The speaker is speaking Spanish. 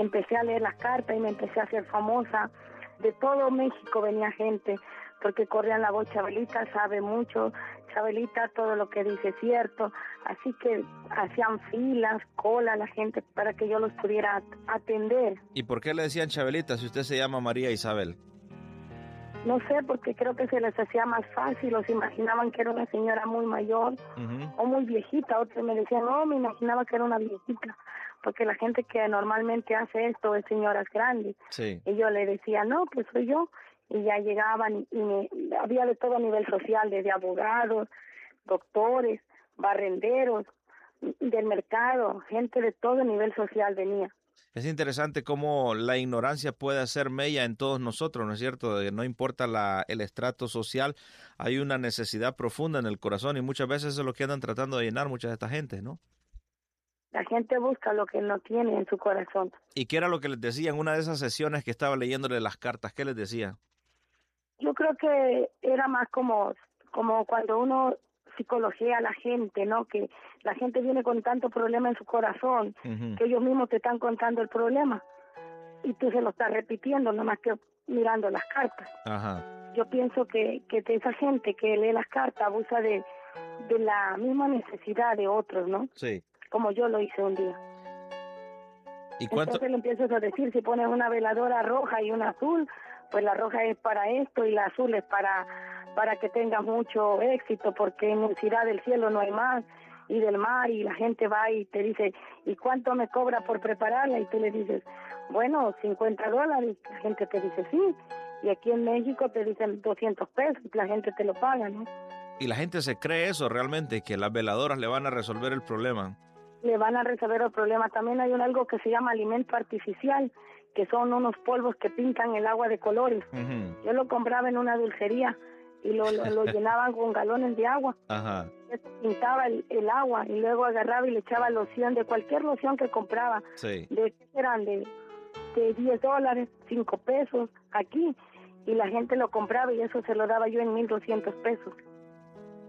empecé a leer las cartas y me empecé a hacer famosa. De todo México venía gente, porque corrían la voz: Chabelita sabe mucho, Chabelita todo lo que dice es cierto. Así que hacían filas, cola la gente para que yo los pudiera atender. ¿Y por qué le decían Chabelita si usted se llama María Isabel? No sé, porque creo que se les hacía más fácil, o se imaginaban que era una señora muy mayor o muy viejita. Otros me decían, no, me imaginaba que era una viejita, porque la gente que normalmente hace esto es señoras grandes. Sí. Y yo le decía, no, pues soy yo. Y ya llegaban había de todo nivel social, desde abogados, doctores, barrenderos, del mercado, gente de todo nivel social venía. Es interesante cómo la ignorancia puede hacer mella en todos nosotros, ¿no es cierto? No importa el estrato social, hay una necesidad profunda en el corazón y muchas veces eso es lo que andan tratando de llenar mucha de esta gente, ¿no? La gente busca lo que no tiene en su corazón. ¿Y qué era lo que les decía en una de esas sesiones que estaba leyéndole las cartas? ¿Qué les decía? Yo creo que era más como cuando uno psicología a la gente, ¿no? Que la gente viene con tanto problema en su corazón, que ellos mismos te están contando el problema y tú se lo estás repitiendo, nomás que mirando las cartas. Ajá. Yo pienso que de esa gente que lee las cartas abusa de la misma necesidad de otros, ¿no? Sí. Como yo lo hice un día. ¿Y cuánto? Entonces le empiezas a decir, si pones una veladora roja y una azul, pues la roja es para esto y la azul es para que tengas mucho éxito, porque en el ciudad del cielo no hay más, y del mar, y la gente va y te dice, ¿y cuánto me cobra por prepararla? Y tú le dices, bueno, $50. La gente te dice, sí. Y aquí en México te dicen $200, la gente te lo paga, ¿no? Y la gente se cree eso realmente, que las veladoras le van a resolver el problema. Le van a resolver el problema. También hay algo que se llama alimento artificial, que son unos polvos que pintan el agua de colores. Yo lo compraba en una dulcería y lo llenaban con galones de agua. Ajá. Pintaba el agua y luego agarraba y le echaba loción, de cualquier loción que compraba. Sí. Eran de $10, $5 aquí, y la gente lo compraba y eso se lo daba yo en $1,200.